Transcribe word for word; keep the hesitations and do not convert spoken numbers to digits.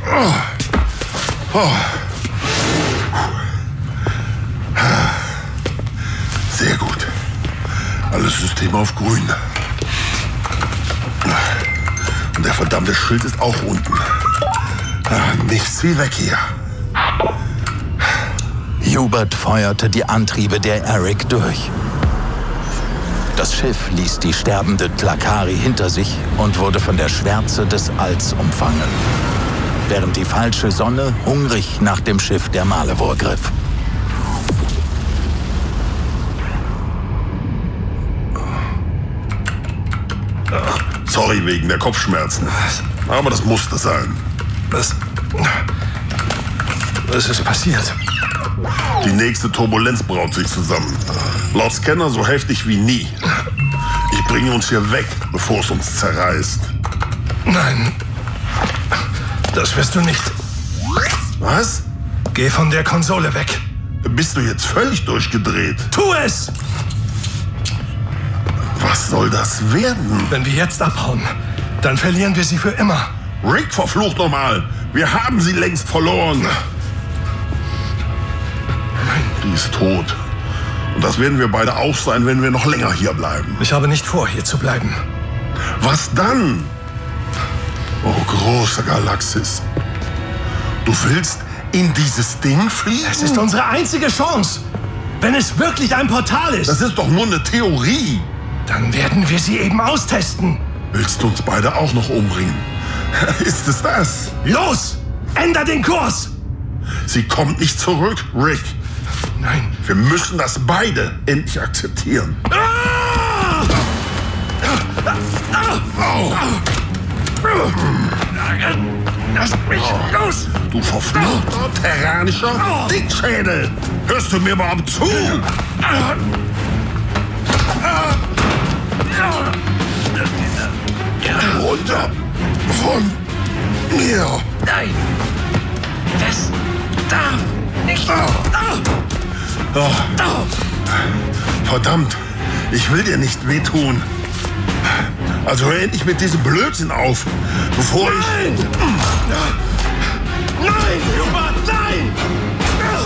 Oh. Oh. Sehr gut. Alles System auf grün. Und der verdammte Schild ist auch unten. Nichts wie weg hier. Hubert feuerte die Antriebe der Eric durch. Das Schiff ließ die sterbende Tlakari hinter sich und wurde von der Schwärze des Alls umfangen, während die falsche Sonne hungrig nach dem Schiff der Malevor griff. Sorry wegen der Kopfschmerzen. Aber das musste sein. Was? Was ist passiert? Die nächste Turbulenz braut sich zusammen. Laut Scanner so heftig wie nie. Ich bringe uns hier weg, bevor es uns zerreißt. Nein. Das wirst du nicht. Was? Geh von der Konsole weg. Bist du jetzt völlig durchgedreht? Tu es! Was soll das werden? Wenn wir jetzt abhauen, dann verlieren wir sie für immer. Rick, verflucht nochmal. Wir haben sie längst verloren. Die ist tot. Und das werden wir beide auch sein, wenn wir noch länger hier bleiben. Ich habe nicht vor, hier zu bleiben. Was dann? Oh, große Galaxis. Du willst in dieses Ding fliegen? Es ist unsere einzige Chance. Wenn es wirklich ein Portal ist. Das ist doch nur eine Theorie. Dann werden wir sie eben austesten. Willst du uns beide auch noch umbringen? Ist es das? Los! Änder den Kurs! Sie kommt nicht zurück, Rick. Nein. Wir müssen das beide endlich akzeptieren. Ah! Au. Lass mich los! Du verfluchter, terranischer Dickschädel! Hörst du mir überhaupt zu? Runter von mir! Nein! Das darf nicht! Oh. Verdammt, ich will dir nicht wehtun. Also hör endlich mit diesem Blödsinn auf, bevor ich... Nein! Nein, Hubert, nein!